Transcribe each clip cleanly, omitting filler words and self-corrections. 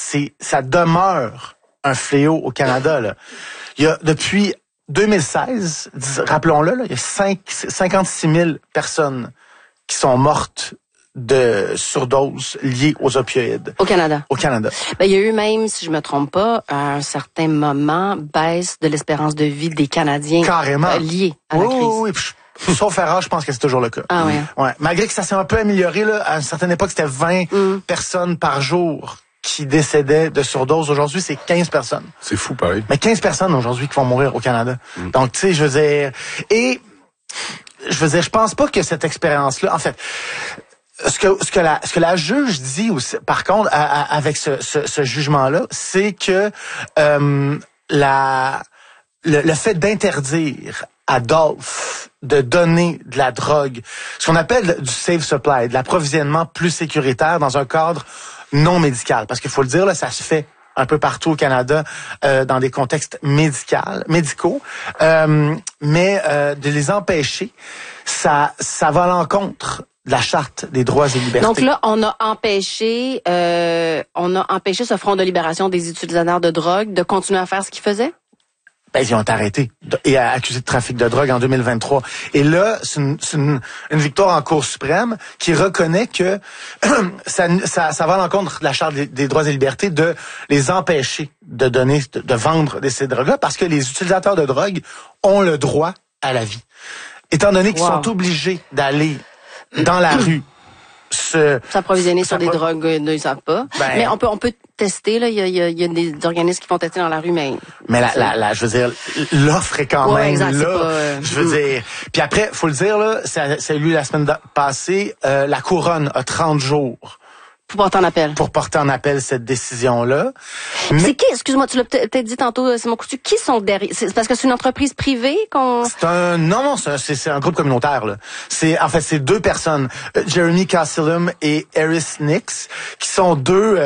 ça demeure un fléau au Canada, là. Il y a, depuis 2016, rappelons-le, là, il y a 56 000 personnes qui sont mortes de surdose liées aux opioïdes. Au Canada. Au Canada. Ben, il y a eu même, si je me trompe pas, à un certain moment, baisse de l'espérance de vie des Canadiens. Carrément. Liée à la crise. Oui. Sauf erreur, je pense que c'est toujours le cas. Ah ouais. Ouais. Malgré que ça s'est un peu amélioré, là, à une certaine époque, c'était 20 personnes par jour qui décédaient de surdose. Aujourd'hui, c'est 15 personnes. C'est fou, pareil. Mais 15 personnes aujourd'hui qui vont mourir au Canada. Donc, tu sais, je veux dire, je pense pas que cette expérience-là, en fait, ce que la juge dit aussi, par contre, avec ce jugement-là, c'est que le fait d'interdire à Dolph de donner de la drogue, ce qu'on appelle du safe supply, de l'approvisionnement plus sécuritaire dans un cadre non médical, parce qu'il faut le dire, là, ça se fait un peu partout au Canada dans des contextes médicaux, mais de les empêcher, ça va à l'encontre de la Charte des droits et libertés. Donc là, on a empêché ce Front de libération des utilisateurs de drogue de continuer à faire ce qu'ils faisaient? Ben, ils ont été arrêtés et accusés de trafic de drogue en 2023. Et là, c'est une victoire en Cour suprême qui reconnaît que ça va à l'encontre de la Charte des droits et libertés de les empêcher de vendre ces drogues-là parce que les utilisateurs de drogue ont le droit à la vie. Étant donné qu'ils sont obligés d'aller dans la rue s'approvisionner sur des drogues, ils savent pas. Mais on peut tester, là. Il y a des organismes qui font tester dans la rue, mais je veux dire, l'offre est quand même exact, là. Je veux dire. Puis après, faut le dire, là, c'est lui la semaine passée, la Couronne a 30 jours. Pour porter en appel. Pour porter en appel cette décision-là. Mais c'est qui, excuse-moi, tu l'as peut-être dit tantôt, Simon Coutu, qui sont derrière? C'est parce que c'est une entreprise privée qu'on... C'est un groupe communautaire, là. C'est deux personnes, Jeremy Cassilum et Eris Nix, qui sont deux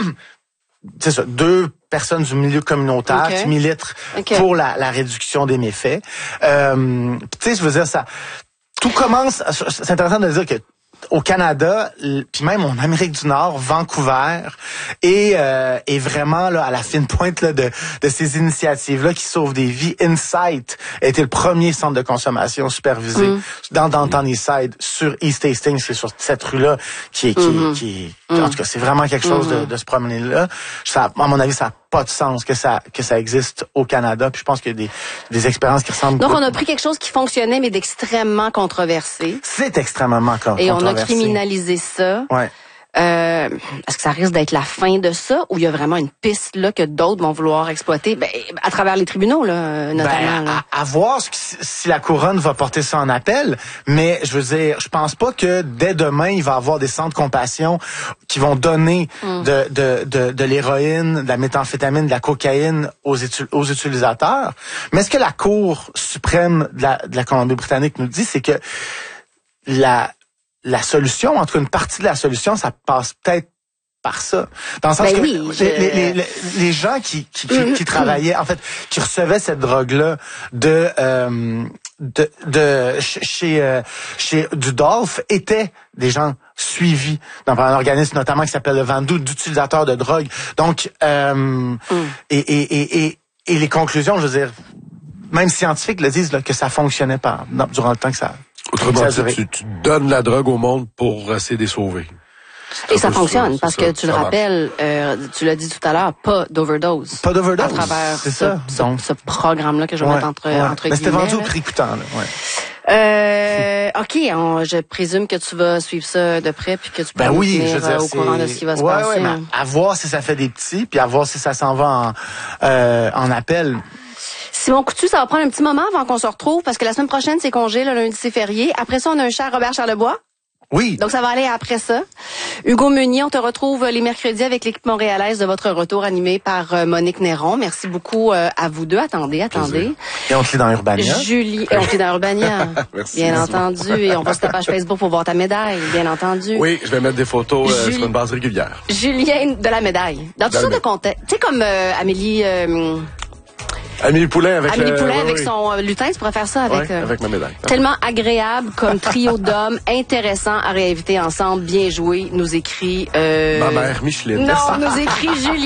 personnes du milieu communautaire qui militent pour la réduction des méfaits. Tu sais, je veux dire, tout commence, c'est intéressant de dire que au Canada, puis même en Amérique du Nord, Vancouver est vraiment là à la fine pointe là de ces initiatives-là qui sauvent des vies. Insight a été le premier centre de consommation supervisé dans Downtown Eastside sur East Hastings, c'est sur cette rue-là qui en tout cas, c'est vraiment quelque chose de se promener là. Ça, à mon avis, ça n'a pas de sens que ça existe au Canada. Puis je pense qu'il y a des expériences qui ressemblent. Donc on a pris quelque chose qui fonctionnait mais d'extrêmement controversé. C'est extrêmement controversé. Et on a criminalisé ça. Ouais. Est-ce que ça risque d'être la fin de ça ou il y a vraiment une piste là que d'autres vont vouloir exploiter à travers les tribunaux là, notamment? À voir si la Couronne va porter ça en appel, mais je veux dire, je pense pas que dès demain il va y avoir des centres compassion qui vont donner de l'héroïne, de la méthamphétamine, de la cocaïne aux utilisateurs. Mais ce que la Cour suprême de la Colombie-Britannique nous dit, c'est que la solution, en tout cas une partie de la solution, ça passe peut-être par ça. Dans le sens que les gens qui travaillaient, en fait, qui recevaient cette drogue-là chez du Dolph étaient des gens suivis dans un organisme notamment qui s'appelle le Vandu, d'utilisateurs de drogue. Donc, et les conclusions, je veux dire, même scientifiques le disent là, que ça fonctionnait pas durant le temps que ça. Autrement dit, tu donnes la drogue au monde pour essayer de les sauver. Et ça fonctionne, parce que tu le rappelles, tu l'as dit tout à l'heure, pas d'overdose. Pas d'overdose. À travers ce programme-là que je vais mettre entre guillemets. Mais c'était vendu au prix coûtant, là. OK, je présume que tu vas suivre ça de près puis que tu peux tenir au courant de ce qui va se passer. Mais à voir si ça fait des petits, puis à voir si ça s'en va en appel. Simon Coutu, ça va prendre un petit moment avant qu'on se retrouve parce que la semaine prochaine, c'est congé, le lundi, c'est férié. Après ça, on a un cher Robert Charlebois. Oui. Donc, ça va aller après ça. Hugo Meunier, on te retrouve les mercredis avec l'équipe montréalaise de votre retour animé par Monique Néron. Merci beaucoup à vous deux. Attendez. Et on te lit dans Urbania. Et on te lit dans Urbania. Merci. Bien entendu. Et on va sur ta page Facebook pour voir ta médaille, bien entendu. Oui, je vais mettre des photos sur une base régulière. Julien de la médaille. Dans tout ça de contexte. Tu sais, comme Amélie Poulain avec son lutin, tu pourrais faire ça avec ma médaille. Tellement agréable comme trio d'hommes, intéressant à réinviter ensemble, bien joué, nous écrit ma mère Micheline. Non, nous écrit Julien.